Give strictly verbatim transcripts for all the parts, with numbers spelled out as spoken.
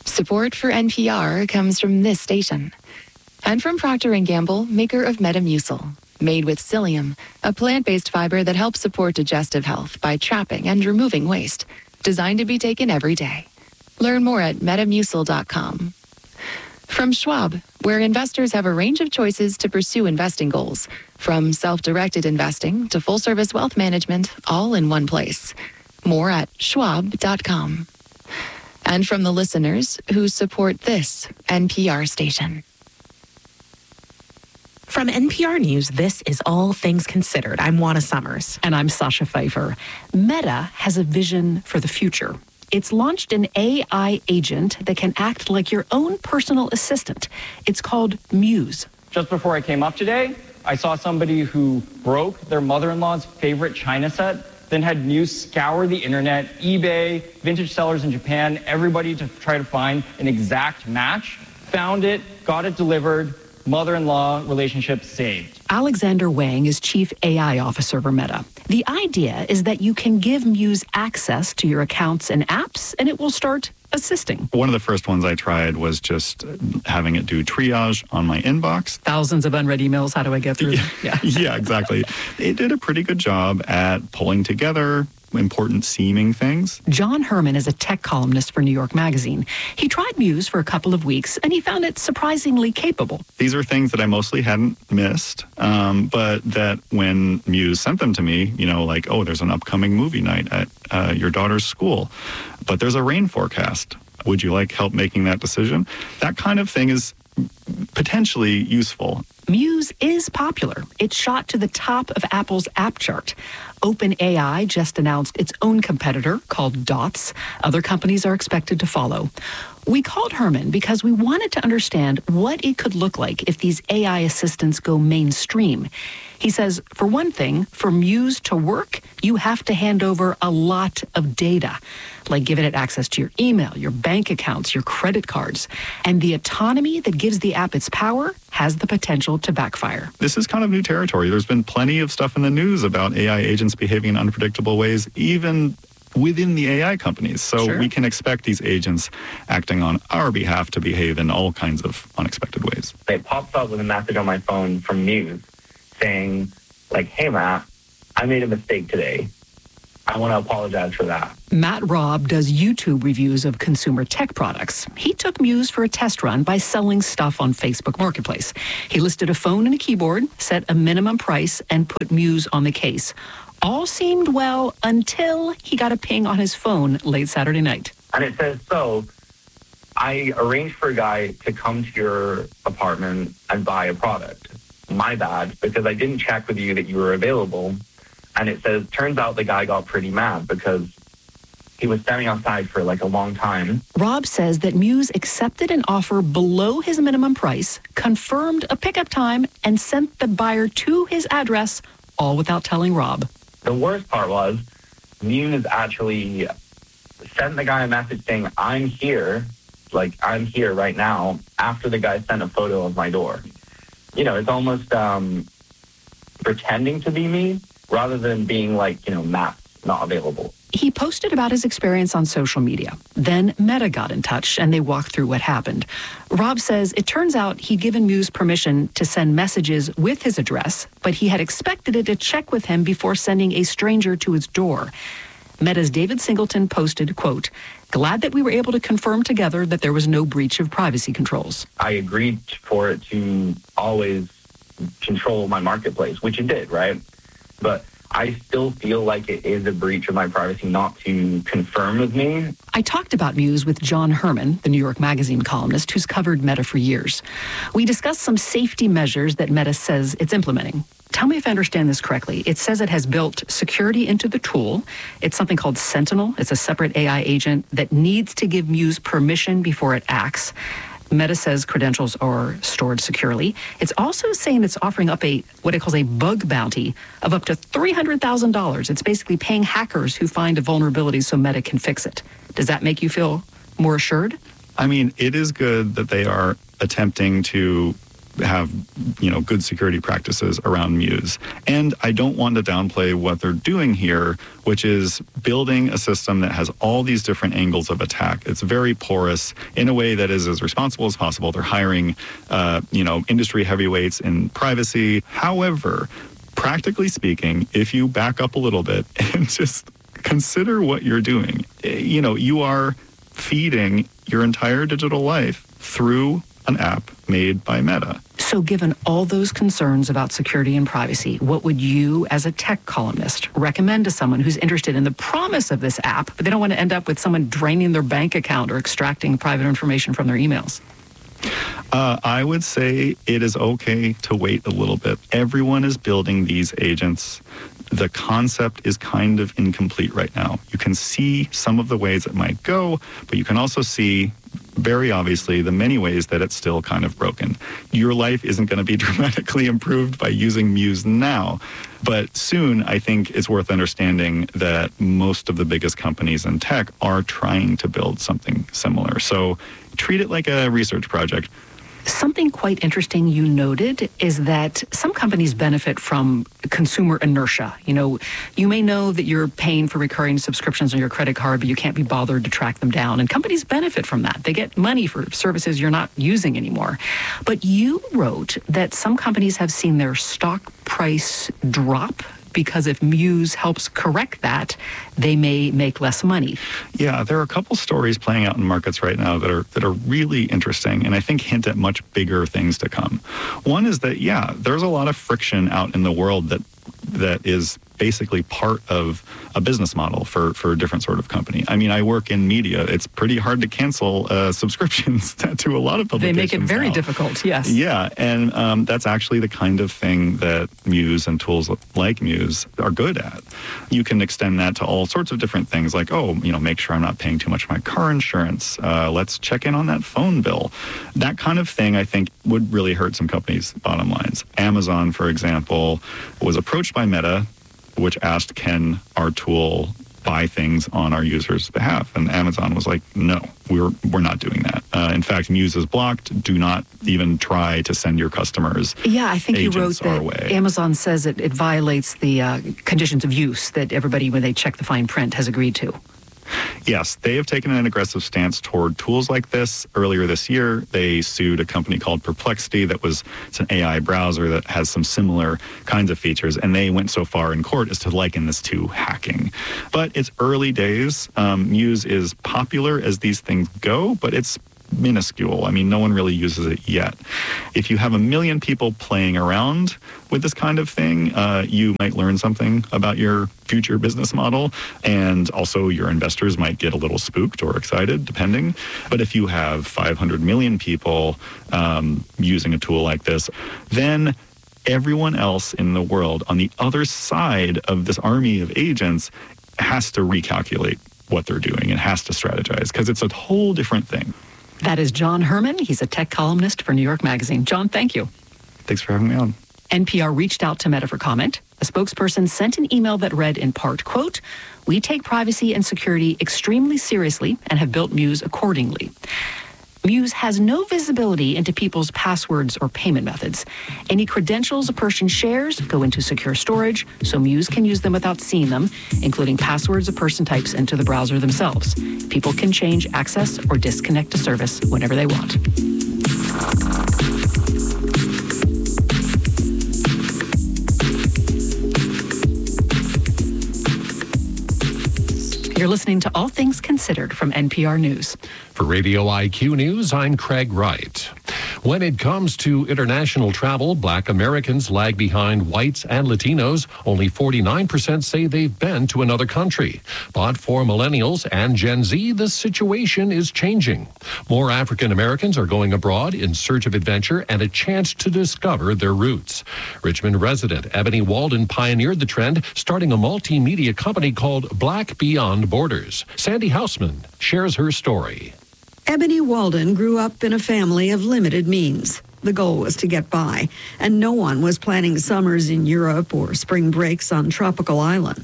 Support for N P R comes from this station. And from Procter and Gamble, maker of Metamucil. Made with psyllium, a plant-based fiber that helps support digestive health by trapping and removing waste. Designed to be taken every day. Learn more at metamucil dot com. From Schwab, where investors have a range of choices to pursue investing goals. From self-directed investing to full-service wealth management, all in one place. More at schwab dot com. And from the listeners who support this N P R station. From N P R News, this is All Things Considered. I'm Juana Summers. And I'm Sasha Pfeiffer. Meta has a vision for the future. It's launched an A I agent that can act like your own personal assistant. It's called Muse. Just before I came up today, I saw somebody who broke their mother-in-law's favorite china set, then had Muse scour the internet, eBay, vintage sellers in Japan, everybody to try to find an exact match. Found it, got it delivered, mother-in-law relationship saved. Alexander Wang is Chief A I Officer for Meta. The idea is that you can give Muse access to your accounts and apps, and it will start assisting. One of the first ones I tried was just having it do triage on my inbox. Thousands of unread emails. How do I get through them? Yeah, yeah, exactly. It did a pretty good job at pulling together important seeming things. John Herman is a tech columnist for New York Magazine. He tried Muse for a couple of weeks, and he found it surprisingly capable. These are things that I mostly hadn't missed, um, but that when Muse sent them to me, you know, like, oh, there's an upcoming movie night at uh, your daughter's school, but there's a rain forecast. Would you like help making that decision? That kind of thing is potentially useful. Muse is popular. It shot to the top of Apple's app chart. OpenAI just announced its own competitor called Dots. Other companies are expected to follow. We called Herman because we wanted to understand what it could look like if these A I assistants go mainstream. He says, for one thing, for Muse to work, you have to hand over a lot of data, like giving it access to your email, your bank accounts, your credit cards. And the autonomy that gives the app its power has the potential to backfire. This is kind of new territory. There's been plenty of stuff in the news about A I agents behaving in unpredictable ways, even within the A I companies. So Sure. we can expect these agents acting on our behalf to behave in all kinds of unexpected ways. It pops up with a message on my phone from Muse saying, like, hey, Matt, I made a mistake today. I want to apologize for that. Matt Robb does YouTube reviews of consumer tech products. He took Muse for a test run by selling stuff on Facebook Marketplace. He listed a phone and a keyboard, set a minimum price, and put Muse on the case. All seemed well until he got a ping on his phone late Saturday night. And it says, so I arranged for a guy to come to your apartment and buy a product. My bad, because I didn't check with you that you were available. And it says, turns out the guy got pretty mad because he was standing outside for like a long time. Rob says that Muse accepted an offer below his minimum price, confirmed a pickup time, and sent the buyer to his address, all without telling Rob. The worst part was Muse actually sent the guy a message saying, I'm here, like I'm here right now, after the guy sent a photo of my door. You know, it's almost um, pretending to be me rather than being like, you know, Matt's not available. He posted about his experience on social media. Then Meta got in touch and they walked through what happened. Rob says it turns out he'd given Muse permission to send messages with his address, but he had expected it to check with him before sending a stranger to his door. Meta's David Singleton posted, quote, glad that we were able to confirm together that there was no breach of privacy controls. I agreed for it to always control my marketplace, which it did, right? But I still feel like it is a breach of my privacy not to confirm with me. I talked about Muse with John Herman, the New York Magazine columnist who's covered Meta for years. We discussed some safety measures that Meta says it's implementing. Tell me if I understand this correctly. It says it has built security into the tool. It's something called Sentinel. It's a separate A I agent that needs to give Muse permission before it acts. Meta says credentials are stored securely. It's also saying it's offering up a what it calls a bug bounty of up to three hundred thousand dollars. It's basically paying hackers who find a vulnerability so Meta can fix it. Does that make you feel more assured? I mean, it is good that they are attempting to have, you know, good security practices around Muse. And I don't want to downplay what they're doing here, which is building a system that has all these different angles of attack. It's very porous in a way that is as responsible as possible. They're hiring, uh, you know, industry heavyweights in privacy. However, practically speaking, if you back up a little bit and just consider what you're doing, you know, you are feeding your entire digital life through an app made by Meta. So given all those concerns about security and privacy, what would you as a tech columnist recommend to someone who's interested in the promise of this app, but they don't want to end up with someone draining their bank account or extracting private information from their emails? Uh, I would say it is okay to wait a little bit. Everyone is building these agents. The concept is kind of incomplete right now. You can see some of the ways it might go, but you can also see very obviously the many ways that it's still kind of broken. Your life isn't going to be dramatically improved by using Muse now, but soon I think it's worth understanding that most of the biggest companies in tech are trying to build something similar. So treat it like a research project. Something quite interesting you noted is that some companies benefit from consumer inertia. You know, you may know that you're paying for recurring subscriptions on your credit card, but you can't be bothered to track them down. And companies benefit from that. They get money for services you're not using anymore. But you wrote that some companies have seen their stock price drop because if Muse helps correct that, they may make less money. Yeah, there are a couple stories playing out in markets right now that are that are really interesting and I think hint at much bigger things to come. One is that, yeah, there's a lot of friction out in the world that that is basically part of a business model for, for a different sort of company. I mean, I work in media. It's pretty hard to cancel uh, subscriptions to a lot of publications. They make it very now. difficult, yes. Yeah, and um, that's actually the kind of thing that Muse and tools like Muse are good at. You can extend that to all sorts of different things like, oh, you know, make sure I'm not paying too much for my car insurance. Uh, let's check in on that phone bill. That kind of thing, I think, would really hurt some companies' bottom lines. Amazon, for example, was approached by Meta, which asked, can our tool buy things on our users' behalf? And Amazon was like, no, we're we're not doing that. Uh, in fact, Muse is blocked. Do not even try to send your customers Yeah, I think you wrote that way. Amazon says it, it violates the uh, conditions of use that everybody, when they check the fine print, has agreed to. Yes, they have taken an aggressive stance toward tools like this. Earlier this year, they sued a company called Perplexity that was it's an A I browser that has some similar kinds of features, and they went so far in court as to liken this to hacking. But it's early days. Um, Muse is popular as these things go, but it's minuscule. I mean, no one really uses it yet. If you have a million people playing around with this kind of thing, uh, you might learn something about your future business model, and also your investors might get a little spooked or excited, depending. But if you have five hundred million people um, using a tool like this, then everyone else in the world on the other side of this army of agents has to recalculate what they're doing and has to strategize, because it's a whole different thing. That is John Herman. He's a tech columnist for New York Magazine. John, thank you. Thanks for having me on. N P R reached out to Meta for comment. A spokesperson sent an email that read in part, quote, "We take privacy and security extremely seriously and have built Muse accordingly." Muse has no visibility into people's passwords or payment methods. Any credentials a person shares go into secure storage, so Muse can use them without seeing them, including passwords a person types into the browser themselves. People can change access or disconnect a service whenever they want. You're listening to All Things Considered from N P R News. For Radio I Q News, I'm Craig Wright. When it comes to international travel, Black Americans lag behind whites and Latinos. Only forty-nine percent say they've been to another country. But for millennials and Gen Z, the situation is changing. More African Americans are going abroad in search of adventure and a chance to discover their roots. Richmond resident Ebony Walden pioneered the trend, starting a multimedia company called Black Beyond Borders. Sandy Hausman shares her story. Ebony Walden grew up in a family of limited means. The goal was to get by, and no one was planning summers in Europe or spring breaks on tropical islands.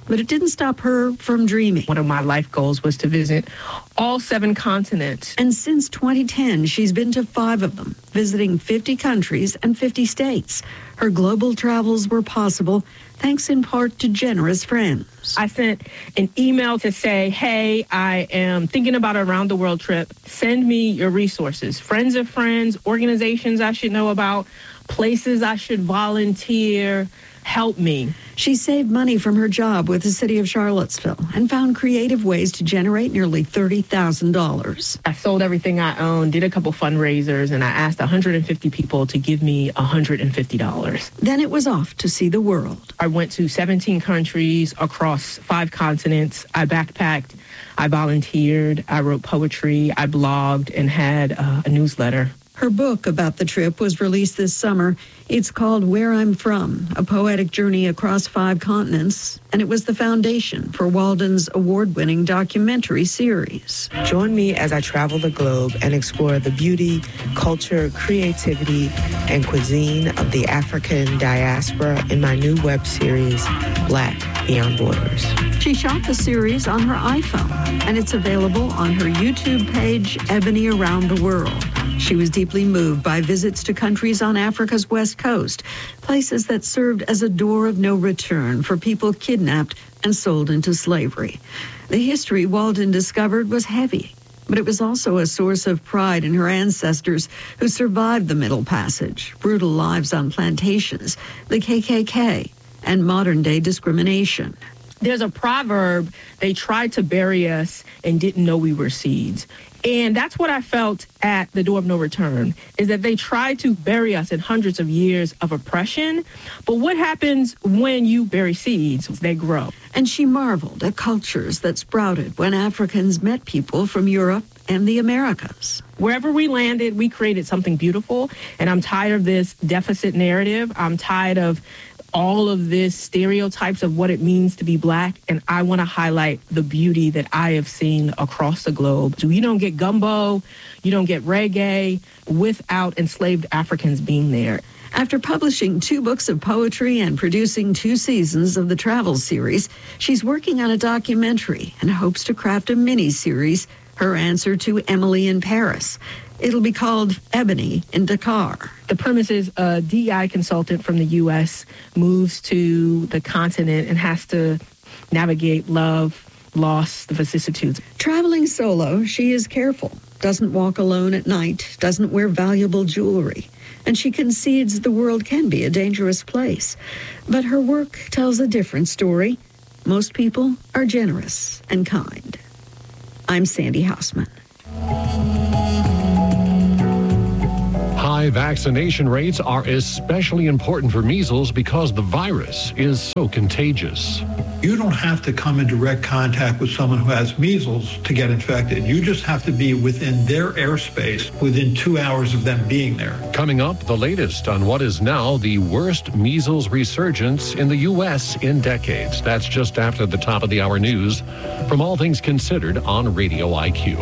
But it didn't stop her from dreaming. One of my life goals was to visit all seven continents. And since twenty ten, she's been to five of them, visiting fifty countries and fifty states. Her global travels were possible thanks in part to generous friends. I sent an email to say, hey, I am thinking about a round the world trip. Send me your resources, friends of friends, organizations I should know about, places I should volunteer. Help me. She saved money from her job with the city of Charlottesville and found creative ways to generate nearly thirty thousand dollars. I sold everything I owned, did a couple fundraisers, and I asked one hundred fifty people to give me one hundred fifty dollars. Then it was off to see the world. I went to seventeen countries across five continents. I backpacked, I volunteered, I wrote poetry, I blogged, and had uh, a newsletter. Her book about the trip was released this summer. It's called Where I'm From, a poetic journey across five continents, and it was the foundation for Walden's award-winning documentary series. Join me as I travel the globe and explore the beauty, culture, creativity, and cuisine of the African diaspora in my new web series, Black Beyond Borders. She shot the series on her iPhone, and it's available on her YouTube page, Ebony Around the World. She was deeply moved by visits to countries on Africa's west coast, places that served as a door of no return for people kidnapped and sold into slavery. The history Walden discovered was heavy, but it was also a source of pride in her ancestors who survived the Middle Passage, brutal lives on plantations, the K K K, and modern-day discrimination. There's a proverb, they tried to bury us and didn't know we were seeds. And that's what I felt at the Door of No Return, is that they tried to bury us in hundreds of years of oppression. But what happens when you bury seeds? They grow. And she marveled at cultures that sprouted when Africans met people from Europe and the Americas. Wherever we landed, we created something beautiful. And I'm tired of this deficit narrative. I'm tired of all of this stereotypes of what it means to be Black, and I want to highlight the beauty that I have seen across the globe. So you don't get gumbo, you don't get reggae without enslaved Africans being there. After publishing two books of poetry and producing two seasons of the travel series, she's working on a documentary and hopes to craft a mini-series, her answer to Emily in Paris. It'll be called Ebony in Dakar. The premise is a D E I consultant from the U S moves to the continent and has to navigate love, loss, the vicissitudes. Traveling solo, she is careful, doesn't walk alone at night, doesn't wear valuable jewelry, and she concedes the world can be a dangerous place. But her work tells a different story. Most people are generous and kind. I'm Sandy Hausman. High vaccination rates are especially important for measles because the virus is so contagious. You don't have to come in direct contact with someone who has measles to get infected. You just have to be within their airspace within two hours of them being there. Coming up, the latest on what is now the worst measles resurgence in the U S in decades. That's just after the top of the hour news from All Things Considered on Radio I Q.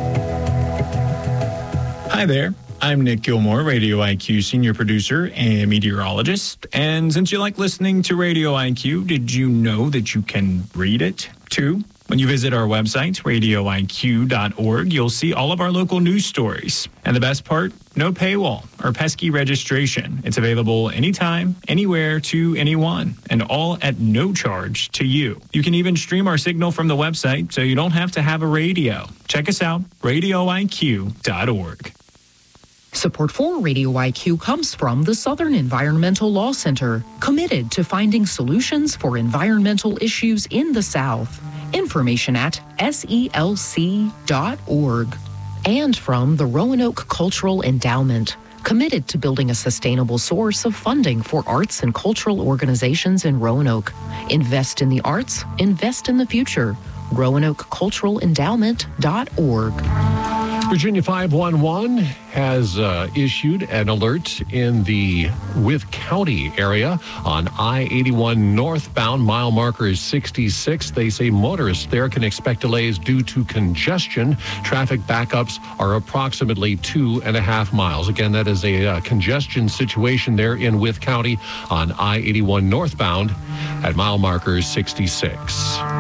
Hi there. I'm Nick Gilmore, Radio I Q senior producer and meteorologist. And since you like listening to Radio I Q, did you know that you can read it too? When you visit our website, radio I Q dot org, you'll see all of our local news stories. And the best part, no paywall or pesky registration. It's available anytime, anywhere to anyone, and all at no charge to you. You can even stream our signal from the website so you don't have to have a radio. Check us out, radio I Q dot org. Support for Radio I Q comes from the Southern Environmental Law Center, committed to finding solutions for environmental issues in the South. Information at S E L C dot org. And from the Roanoke Cultural Endowment, committed to building a sustainable source of funding for arts and cultural organizations in Roanoke. Invest in the arts, invest in the future. Roanoke Cultural Endowment dot org. Virginia five one one has uh, issued an alert in the Wythe County area on I eighty-one northbound. Mile marker is sixty-six. They say motorists there can expect delays due to congestion. Traffic backups are approximately two and a half miles. Again, that is a uh, congestion situation there in Wythe County on I eighty-one northbound at mile marker sixty-six.